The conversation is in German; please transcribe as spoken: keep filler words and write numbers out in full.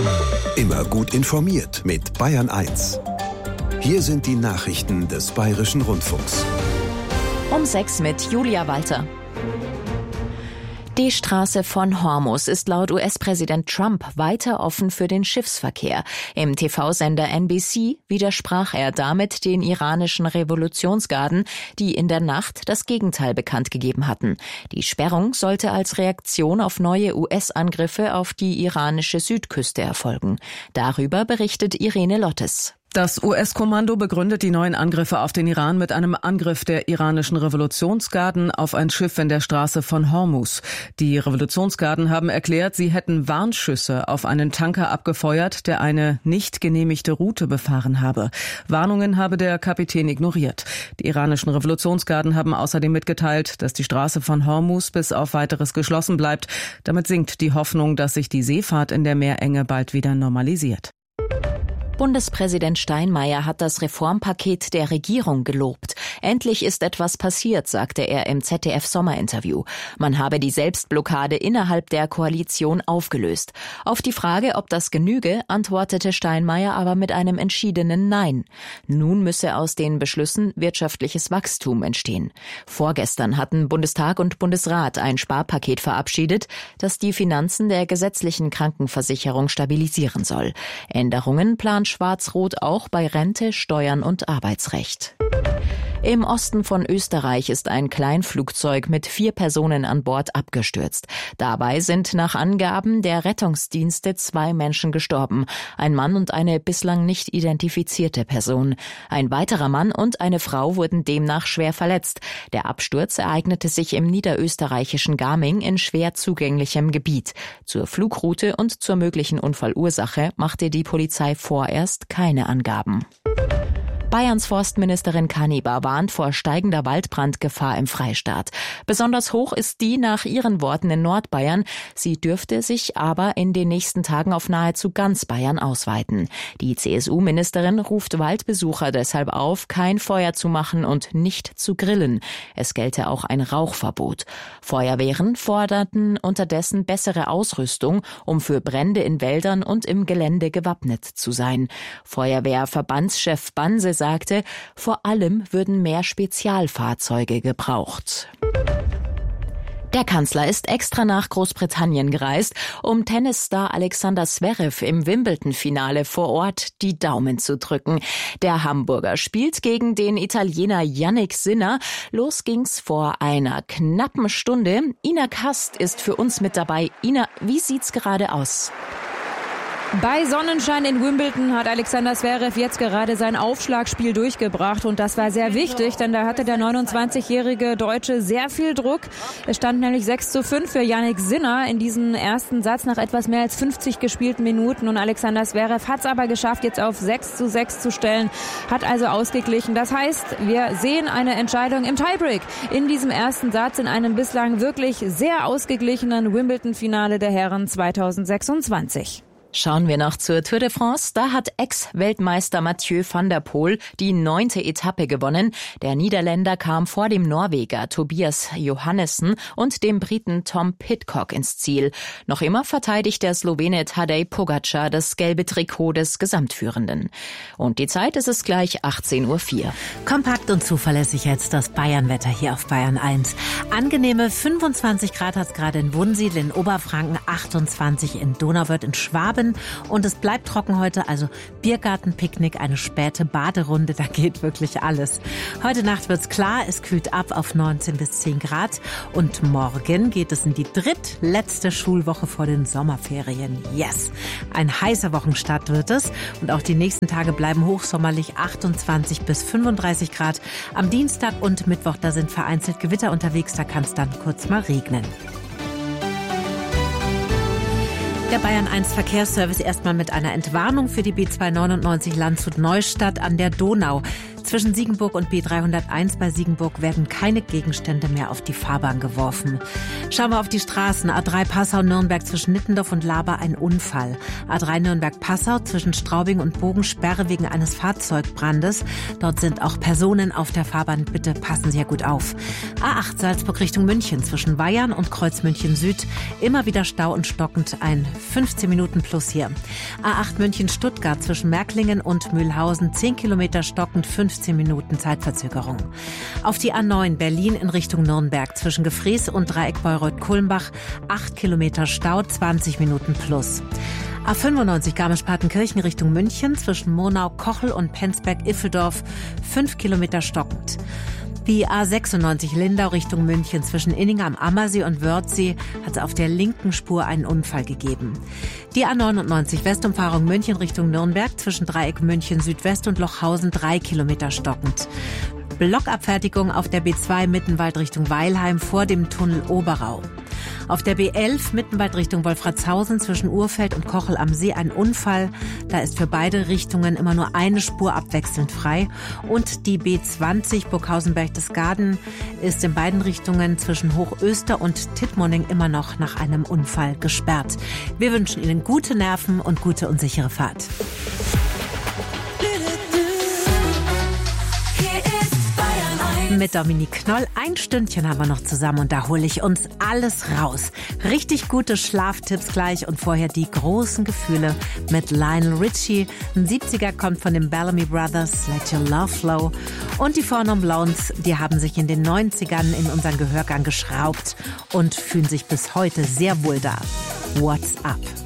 Immer gut informiert mit Bayern eins. Hier sind die Nachrichten des Bayerischen Rundfunks. Um sechs mit Julia Walter. Die Straße von Hormuz ist laut U S-Präsident Trump weiter offen für den Schiffsverkehr. Im T V-Sender N B C widersprach er damit den iranischen Revolutionsgarden, die in der Nacht das Gegenteil bekannt gegeben hatten. Die Sperrung sollte als Reaktion auf neue U S-Angriffe auf die iranische Südküste erfolgen. Darüber berichtet Irene Lottes. Das U S-Kommando begründet die neuen Angriffe auf den Iran mit einem Angriff der iranischen Revolutionsgarden auf ein Schiff in der Straße von Hormuz. Die Revolutionsgarden haben erklärt, sie hätten Warnschüsse auf einen Tanker abgefeuert, der eine nicht genehmigte Route befahren habe. Warnungen habe der Kapitän ignoriert. Die iranischen Revolutionsgarden haben außerdem mitgeteilt, dass die Straße von Hormuz bis auf Weiteres geschlossen bleibt. Damit sinkt die Hoffnung, dass sich die Seefahrt in der Meerenge bald wieder normalisiert. Bundespräsident Steinmeier hat das Reformpaket der Regierung gelobt. Endlich ist etwas passiert, sagte er im Z D F-Sommerinterview. Man habe die Selbstblockade innerhalb der Koalition aufgelöst. Auf die Frage, ob das genüge, antwortete Steinmeier aber mit einem entschiedenen Nein. Nun müsse aus den Beschlüssen wirtschaftliches Wachstum entstehen. Vorgestern hatten Bundestag und Bundesrat ein Sparpaket verabschiedet, das die Finanzen der gesetzlichen Krankenversicherung stabilisieren soll. Änderungen plant Schwarz-Rot auch bei Rente, Steuern und Arbeitsrecht. Im Osten von Österreich ist ein Kleinflugzeug mit vier Personen an Bord abgestürzt. Dabei sind nach Angaben der Rettungsdienste zwei Menschen gestorben. Ein Mann und eine bislang nicht identifizierte Person. Ein weiterer Mann und eine Frau wurden demnach schwer verletzt. Der Absturz ereignete sich im niederösterreichischen Garming in schwer zugänglichem Gebiet. Zur Flugroute und zur möglichen Unfallursache machte die Polizei vorerst keine Angaben. Bayerns Forstministerin Kanibar warnt vor steigender Waldbrandgefahr im Freistaat. Besonders hoch ist die nach ihren Worten in Nordbayern. Sie dürfte sich aber in den nächsten Tagen auf nahezu ganz Bayern ausweiten. Die C S U-Ministerin ruft Waldbesucher deshalb auf, kein Feuer zu machen und nicht zu grillen. Es gelte auch ein Rauchverbot. Feuerwehren forderten unterdessen bessere Ausrüstung, um für Brände in Wäldern und im Gelände gewappnet zu sein. Feuerwehrverbandschef Banse sagte, vor allem würden mehr Spezialfahrzeuge gebraucht. Der Kanzler ist extra nach Großbritannien gereist, um Tennisstar Alexander Zverev im Wimbledon-Finale vor Ort die Daumen zu drücken. Der Hamburger spielt gegen den Italiener Jannik Sinner. Los ging's vor einer knappen Stunde. Ina Kast ist für uns mit dabei. Ina, wie sieht's gerade aus? Bei Sonnenschein in Wimbledon hat Alexander Zverev jetzt gerade sein Aufschlagspiel durchgebracht und das war sehr wichtig, denn da hatte der neunundzwanzigjährige Deutsche sehr viel Druck. Es stand nämlich sechs zu fünf für Jannik Sinner in diesem ersten Satz nach etwas mehr als fünfzig gespielten Minuten und Alexander Zverev hat es aber geschafft, jetzt auf sechs zu sechs zu stellen, hat also ausgeglichen. Das heißt, wir sehen eine Entscheidung im Tiebreak in diesem ersten Satz in einem bislang wirklich sehr ausgeglichenen Wimbledon-Finale der Herren zweitausendsechsundzwanzig. Schauen wir noch zur Tour de France. Da hat Ex-Weltmeister Mathieu van der Poel die neunte Etappe gewonnen. Der Niederländer kam vor dem Norweger Tobias Johannessen und dem Briten Tom Pidcock ins Ziel. Noch immer verteidigt der Slowene Tadej Pogačar das gelbe Trikot des Gesamtführenden. Und die Zeit ist es gleich achtzehn Uhr vier. Kompakt und zuverlässig jetzt das Bayernwetter hier auf Bayern eins. Angenehme fünfundzwanzig Grad hat es gerade in Wunsiedel, in Oberfranken, achtundzwanzig in Donauwörth, in Schwaben. Und es bleibt trocken heute, also Biergartenpicknick, eine späte Baderunde, da geht wirklich alles. Heute Nacht wird's klar, es kühlt ab auf neunzehn bis zehn Grad und morgen geht es in die drittletzte Schulwoche vor den Sommerferien. Yes! Ein heißer Wochenstart wird es und auch die nächsten Tage bleiben hochsommerlich, achtundzwanzig bis fünfunddreißig Grad. Am Dienstag und Mittwoch, da sind vereinzelt Gewitter unterwegs, da kann es dann kurz mal regnen. Der Bayern eins Verkehrsservice erstmal mit einer Entwarnung für die B zweihundertneunundneunzig Landshut-Neustadt an der Donau. Zwischen Siegenburg und B dreihunderteins bei Siegenburg werden keine Gegenstände mehr auf die Fahrbahn geworfen. Schauen wir auf die Straßen. A drei Passau-Nürnberg zwischen Nittendorf und Laber ein Unfall. A drei Nürnberg-Passau zwischen Straubing und Bogen Sperre wegen eines Fahrzeugbrandes. Dort sind auch Personen auf der Fahrbahn. Bitte passen Sie ja gut auf. A acht Salzburg Richtung München zwischen Weyern und Kreuz München Süd. Immer wieder Stau und stockend, ein fünfzehn Minuten plus hier. A acht München-Stuttgart zwischen Märklingen und Mühlhausen. zehn Kilometer stockend, fünfzehn Minuten Zeitverzögerung. Auf die A neun Berlin in Richtung Nürnberg zwischen Gefries und Dreieck Bayreuth-Kulmbach. acht Kilometer Stau, zwanzig Minuten plus. A fünfundneunzig Garmisch-Partenkirchen Richtung München zwischen Murnau, Kochel und Penzberg-Iffeldorf. fünf Kilometer stockend. Die A sechsundneunzig Lindau Richtung München zwischen Inning am Ammersee und Wörthsee hat es auf der linken Spur einen Unfall gegeben. Die A neunundneunzig Westumfahrung München Richtung Nürnberg zwischen Dreieck München Südwest und Lochhausen drei Kilometer stockend. Blockabfertigung auf der B zwei Mittenwald Richtung Weilheim vor dem Tunnel Oberau. Auf der B elf Mittenwald Richtung Wolfratshausen zwischen Urfeld und Kochel am See ein Unfall. Da ist für beide Richtungen immer nur eine Spur abwechselnd frei. Und die B zwanzig Burghausen-Berchtesgaden ist in beiden Richtungen zwischen Hochöster und Tittmoning immer noch nach einem Unfall gesperrt. Wir wünschen Ihnen gute Nerven und gute und sichere Fahrt. Mit Dominique Knoll. Ein Stündchen haben wir noch zusammen und da hole ich uns alles raus. Richtig gute Schlaftipps gleich und vorher die großen Gefühle mit Lionel Richie. Ein siebziger kommt von den Bellamy Brothers, Let Your Love Flow. Und die Four Non Blondes, die haben sich in den neunzigern in unseren Gehörgang geschraubt und fühlen sich bis heute sehr wohl da. What's up?